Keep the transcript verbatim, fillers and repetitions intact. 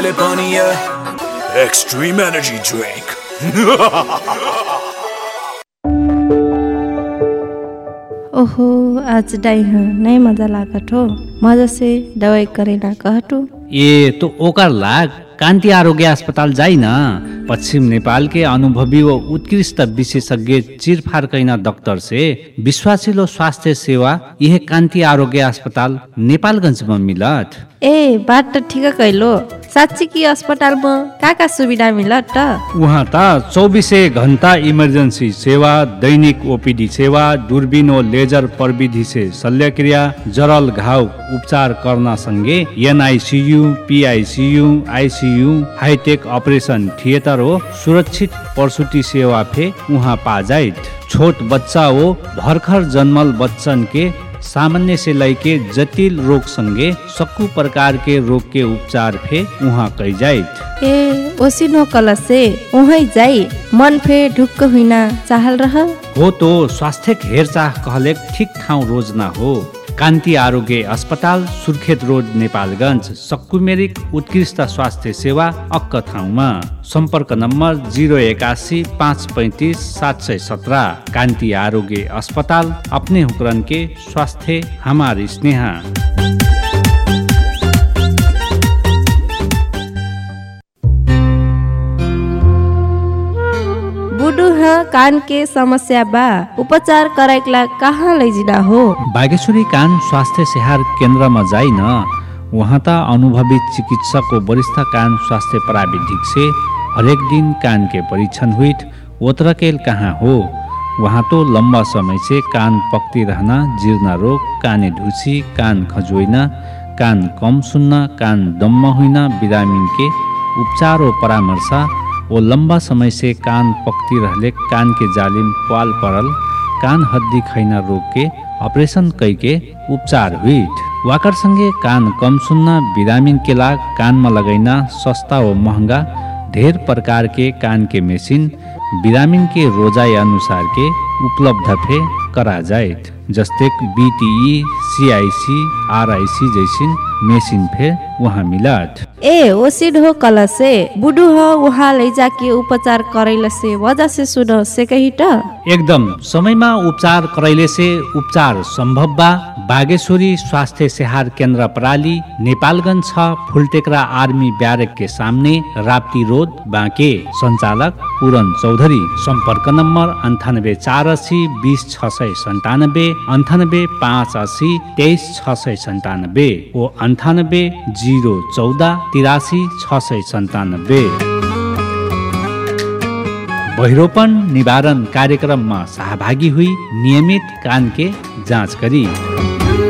मैले पनि extreme energy drink. ओहो आज डाई नहीं मजा लागत हो, मजा से दवाई करेला कहटो। ए तो ओकर लाग कान्ति आरोग्य अस्पताल जाई न। पश्चिम नेपाल के अनुभवी व उत्कृष्ट विशेषज्ञ चिरफार कैना डॉक्टर से विश्वासिलो स्वास्थ्य सेवा यह कान्ति आरोग्य अस्पताल नेपालगंज में मिलत। ए बात तो ठीक कैलो, साँच्ची की अस्पताल में का का सुविधा मिलत त? वहाँ त चौबीसै घंटा इमर्जेंसी सेवा, दैनिक ओपीडी सेवा, दूरबीन और लेजर प्रविधि से शल्यक्रिया, जरल घाव उपचार करना संगे NICU, PICU, ICU, hi tech operation theatre हो सुरक्षित प्रसूति सेवा फे वहाँ पा जाए। छोट बच्चा हो भर्खर जन्मल बच्चन के सामान्य से लैके जटिल रोग संगे सक्कू प्रकार के रोग के उपचार फे वहाँ कई जाए। ए ओसिनो कल से वहीं जाई मन फे ढुक्क हुइना चाहल रह हो तो स्वास्थ्य हेरचाह कहले ठीक ठाउँ रोज ना हो। कान्ति आरोग्य अस्पताल सुर्खेत रोड नेपालगंज सक्कू मेरिक उत्कृष्ट स्वास्थ्य सेवा अक्क ठाउँमा। संपर्क नम्बर जीरो इक्यासी पाँच पैंतीस सात सौ सत्रह। कान्ति आरोग्य अस्पताल, अपने हुकरन के स्वास्थ्य हमारी स्नेहा। बुडू हाँ कान के समस्या बा, उपचार कराइकला कहाँ लैजिना हो? बागेश्वरी कान स्वास्थ्य सेहार केन्द्र में जाई न। वहाँ त अनुभवी चिकित्सक को वरिष्ठ कान स्वास्थ्य प्राविधिक से हरेक दिन कान के परीक्षण हुई ओतरकेल कहाँ हो। वहाँ तो लंबा समय से कान पकती रहना, जीर्ण रोग, काने ढुसी, कान खजोइना, कान कम सुनना, कान दम्म हुइना, बिरामीन के उपचार और परामर्श वो लंबा समय से कान पकती रहले कान के जालिम पाल पड़ल, कान हड्डी खैना रोग के ऑपरेशन कई के उपचार हुई। वाकर संगे कान कम सुनना बिरामीन के लाग कान में लगैना सस्ता व महंगा ढेर प्रकार के कान के मेसिन बिरामीन के रोजाई अनुसार के उपलब्ध फे करा जाए। जस्ते बीटीई, सीआईसी, आरआईसी जैसी मेसिन फे वहाँ मिलत। ए ओसिड हो कल से बुडू हो वहाँ ले जाके उपचार करैले से वजह से सुनो से कही त एकदम समय में उपचार करैले से उपचार संभव बा। बागेश्वरी स्वास्थ्य सेहार केन्द्र प्राली नेपालगंज छ, फुलटेकरा आर्मी ब्यारेक के सामने, राप्ती रोड, बांके। संचालक पूरन चौधरी। संपर्क नंबर अंठानब्बे चार अस्सी बीस छ सय संतानब्बे, अंठानब्बे पाँच अस्सी तेईस छ सय संतानब्बे ओ अंठानब्बे जीरो चौदह तिरासी छ सय संतानब्बे। बहिरोपन निवारण कार्यक्रम में सहभागी हुई नियमित कान के जांच करी।